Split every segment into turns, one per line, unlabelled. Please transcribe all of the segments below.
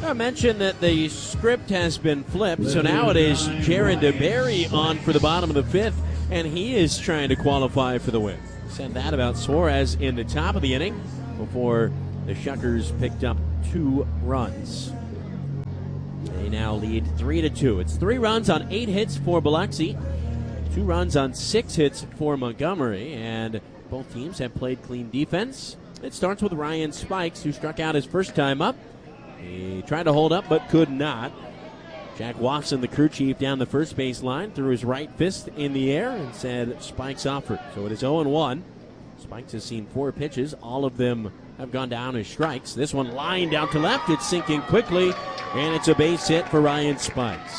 I mentioned that the script has been flipped, so now it is Jaron DeBerry on for the bottom of the fifth, and he is trying to qualify for the win. Said that about Suarez in the top of the inning before the Shuckers picked up 2 runs. They now lead 3-2. It's 3 runs on 8 hits for Biloxi, 2 runs on 6 hits for Montgomery, and both teams have played clean defense. It starts with Ryan Spikes, who struck out his first time up. He tried to hold up but could not. Jack Watson, the crew chief, down the first base line, threw his right fist in the air and said Spikes offered. So it is 0-1. Spikes has seen 4 pitches. All of them have gone down as strikes. This one lined out to left. It's sinking quickly, and it's a base hit for Ryan Spikes.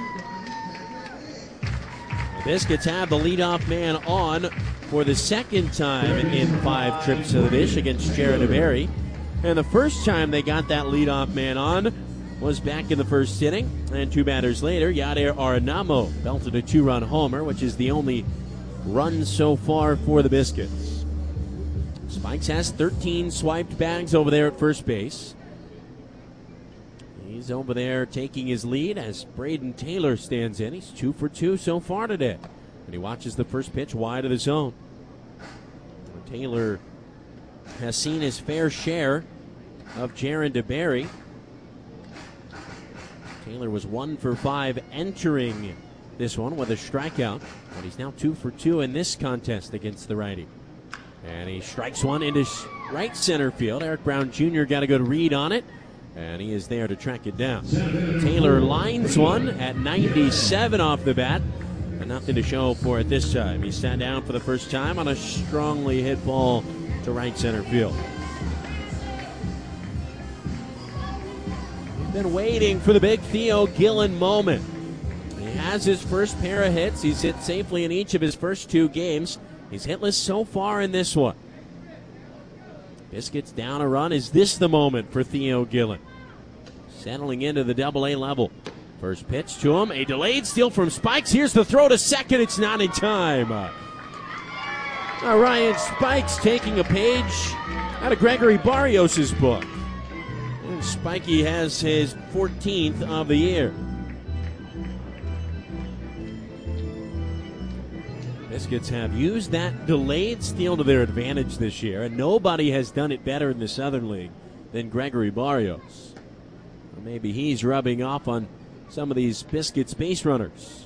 The Biscuits have the leadoff man on for the second time in 5 trips to the dish against Jaron DeBerry. And the first time they got that leadoff man on was back in the first inning. And 2 batters later, Yadier Arenamo belted a 2-run homer, which is the only run so far for the Biscuits. Spikes has 13 swiped bags over there at first base. He's over there taking his lead as Braden Taylor stands in. He's 2 for 2 so far today. And he watches the first pitch wide of the zone. Taylor has seen his fair share of Jaron DeBerry. Taylor was 1 for 5 entering this one with a strikeout, but he's now 2 for 2 in this contest against the righty. And he strikes one into right center field. Eric Brown Jr. got a good read on it, and he is there to track it down. Taylor lines one at 97 off the bat, but nothing to show for it this time. He sat down for the first time on a strongly hit ball to right center field. We've been waiting for the big Theo Gillen moment. He has his first pair of hits. He's hit safely in each of his first 2 games. He's hitless so far in this one. Biscuits down a run. Is this the moment for Theo Gillen? Settling into the Double-A level. First pitch to him. A delayed steal from Spikes. Here's the throw to second. It's not in time. Ryan Spikes taking a page out of Gregory Barrios' book. And Spikey has his 14th of the year. Biscuits have used that delayed steal to their advantage this year, and nobody has done it better in the Southern League than Gregory Barrios. Or maybe he's rubbing off on some of these Biscuits base runners.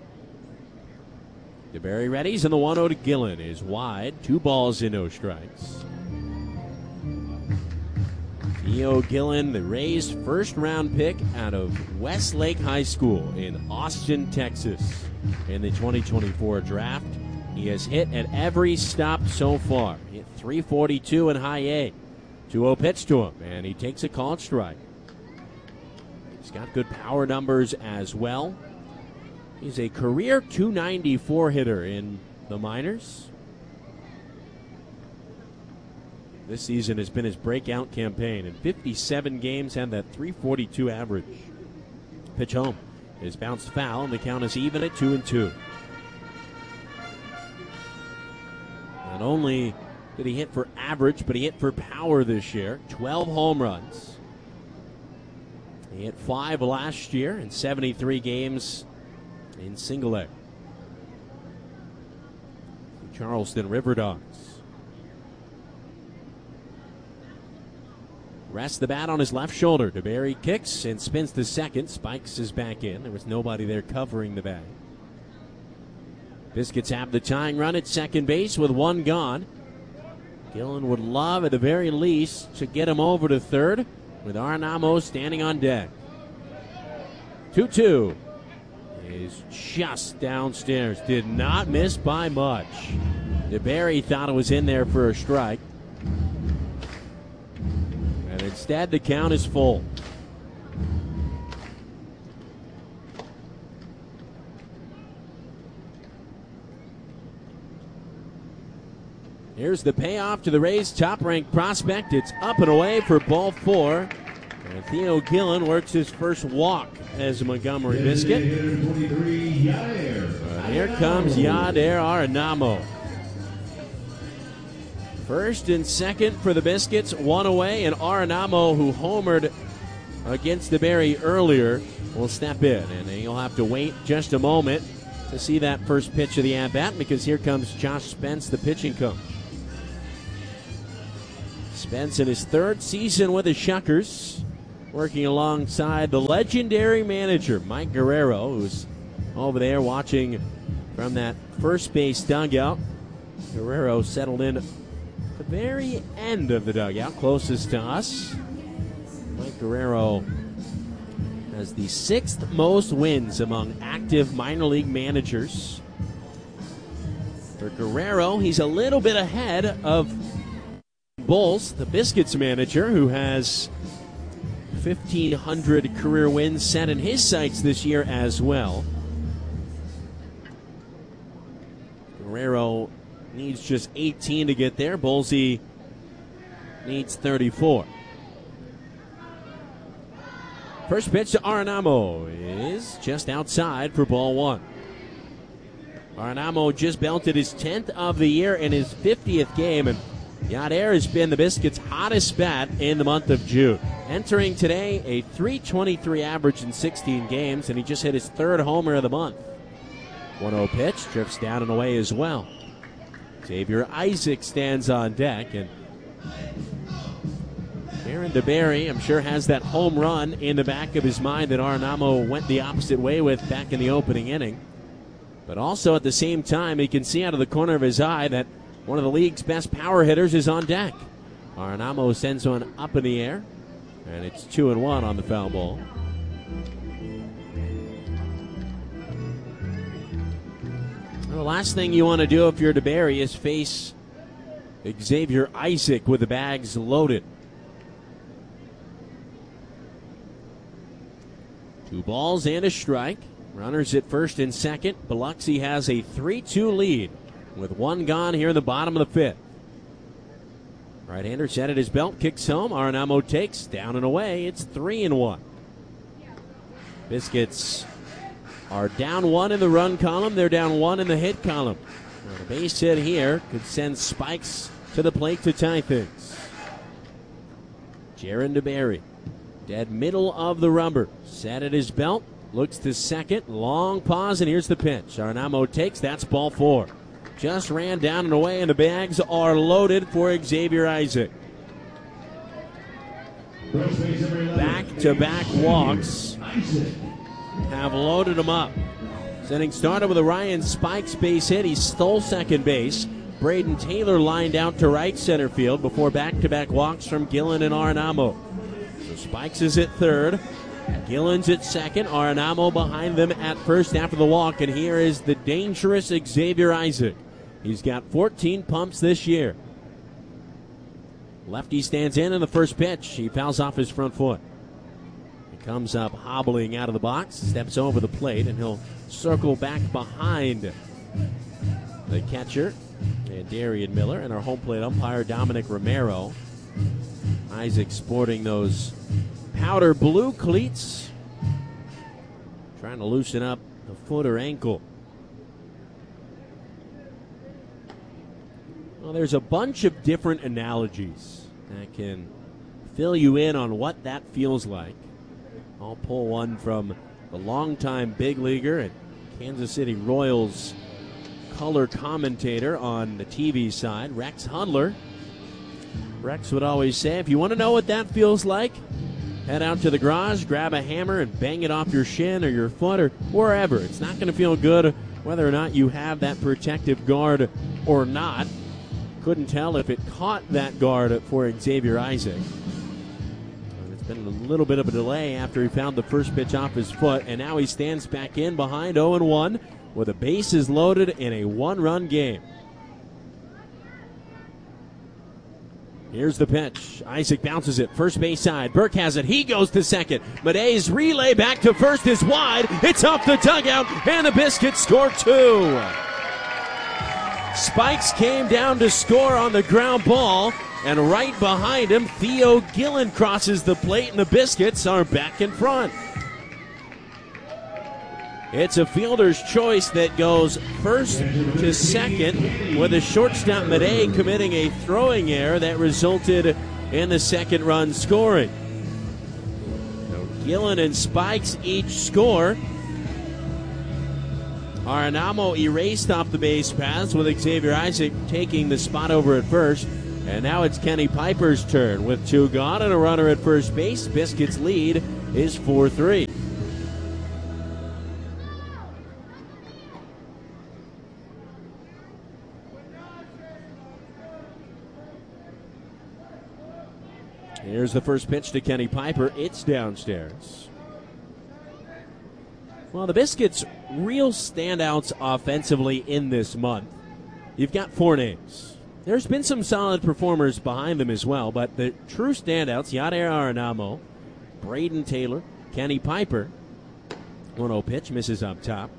DeBerry readies, and the 1-0 to Gillen is wide. 2 balls and no strikes. Theo Gillen, the Rays' first-round pick out of Westlake High School in Austin, Texas. In the 2024 draft, he has hit at every stop so far. Hit 342 in high A. 2-0 pitch to him, and he takes a called strike. He's got good power numbers as well. He's a career .294 hitter in the minors. This season has been his breakout campaign. In 57 games, had that .342 average. Pitch home is bounced foul, and the count is even at 2-2. Not only did he hit for average, but he hit for power this year. 12 home runs. He hit 5 last year in 73 games in single A. Charleston River Dogs. Rests the bat on his left shoulder. DeBerry kicks and spins to second. Spikes is back in. There was nobody there covering the bag. Biscuits have the tying run at second base with 1 gone. Gillen would love, at the very least, to get him over to third with Arenamo standing on deck. 2-2 is just downstairs. Did not miss by much. DeBerry thought it was in there for a strike. And instead, the count is full. Here's the payoff to the Rays' top-ranked prospect. It's up and away for ball 4. And Theo Gillen works his first walk as a Montgomery Biscuit. And here comes Yadier Arenamo. First and second for the Biscuits, 1 away, and Arenamo, who homered against DeBerry earlier will step in, and you'll have to wait just a moment to see that first pitch of the at-bat, because here comes Josh Spence, the pitching coach. Spence in his third season with the Shuckers, working alongside the legendary manager, Mike Guerrero, who's over there watching from that first base dugout. Guerrero settled in at the very end of the dugout, closest to us. Mike Guerrero has the 6th most wins among active minor league managers. For Guerrero, he's a little bit ahead of Bulls, the Biscuits manager, who has 1,500 career wins set in his sights this year as well. Guerrero needs just 18 to get there. Bullsy needs 34. First pitch to Arenamo is just outside for ball 1. Arenamo just belted his 10th of the year in his 50th game, and Yadier has been the Biscuits' hottest bat in the month of June. Entering today, a .323 average in 16 games, and he just hit his 3rd homer of the month. 1-0 pitch, drifts down and away as well. Xavier Isaac stands on deck, and Aaron DeBerry, I'm sure, has that home run in the back of his mind that Arenamo went the opposite way with back in the opening inning. But also at the same time, he can see out of the corner of his eye that one of the league's best power hitters is on deck. Arenamo sends one up in the air, and it's 2-1 on the foul ball. The last thing you want to do if you're DeBerry is face Xavier Isaac with the bags loaded. 2 balls and a strike. Runners at first and second. Biloxi has a 3-2 lead with 1 gone here in the bottom of the 5th. Right-hander set at his belt, kicks home. Arenamo takes, down and away. It's 3-1. Biscuits are down 1 in the run column. They're down 1 in the hit column. Now, the base hit here could send Spikes to the plate to tie things. Jaron DeBerry, dead middle of the rubber, set at his belt, looks to second, long pause, and here's the pitch. Arenamo takes, that's ball 4. Just ran down and away, and the bags are loaded for Xavier Isaac. Back-to-back walks have loaded him up. Inning started with a Ryan Spikes base hit. He stole second base. Braden Taylor lined out to right center field before back-to-back walks from Gillen and Arenamo. So Spikes is at third. Gillen's at second. Arenamo behind them at first after the walk. And here is the dangerous Xavier Isaac. He's got 14 pumps this year. Lefty stands in the first pitch. He fouls off his front foot. He comes up hobbling out of the box, steps over the plate, and he'll circle back behind the catcher and Darian Miller and our home plate umpire Dominic Romero. Isaac sporting those powder blue cleats, trying to loosen up the foot or ankle. Well, there's a bunch of different analogies that can fill you in on what that feels like. I'll pull one from the longtime big leaguer and Kansas City Royals color commentator on the TV side, Rex Hudler. Rex would always say, if you want to know what that feels like, head out to the garage, grab a hammer, and bang it off your shin or your foot or wherever. It's not going to feel good whether or not you have that protective guard or not. Couldn't tell if it caught that guard for Xavier Isaac. It's been a little bit of a delay after he found the first pitch off his foot, and now he stands back in behind 0-1 with the bases loaded in a 1-run game. Here's the pitch. Isaac bounces it. First base side. Burke has it. He goes to second. Madej's relay back to first is wide. It's off the dugout, and the Biscuits score 2. Spikes came down to score on the ground ball, and right behind him, Theo Gillen crosses the plate, and the Biscuits are back in front. It's a fielder's choice that goes first to second, with a shortstop Madej committing a throwing error that resulted in the second run scoring. Gillen and Spikes each score. Arenamo erased off the base paths with Xavier Isaac taking the spot over at first. And now it's Kenny Piper's turn. With 2 gone and a runner at first base, Biscuits' lead is 4-3. Here's the first pitch to Kenny Piper. It's downstairs. Well, the Biscuits' real standouts offensively in this month, you've got 4 names. There's been some solid performers behind them as well, but the true standouts, Yadier Arenamo, Braden Taylor, Kenny Piper. 1-0 pitch, misses up top.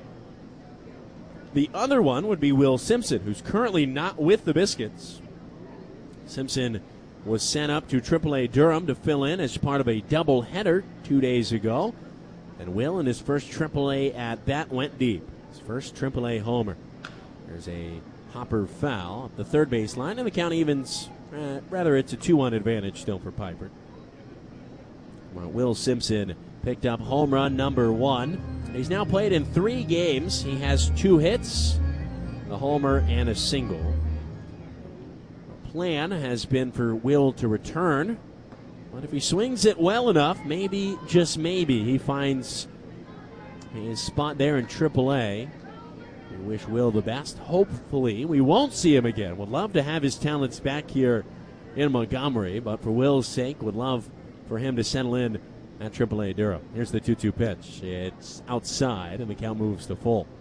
The other one would be Will Simpson, who's currently not with the Biscuits. Simpson was sent up to AAA Durham to fill in as part of a doubleheader 2 days ago. And Will, in his first AAA at bat, went deep. His first AAA homer. There's a hopper foul up the third base line, and the count evens. It's a 2-1 advantage still for Piper. Well, Will Simpson picked up home run number 1. He's now played in 3 games. He has 2 hits, a homer, and a single. The plan has been for Will to return, but if he swings it well enough, maybe, just maybe, he finds his spot there in AAA. We wish Will the best. Hopefully, we won't see him again. Would love to have his talents back here in Montgomery, but for Will's sake, would love for him to settle in at AAA Durham. Here's the 2-2 pitch. It's outside, and the count moves to full.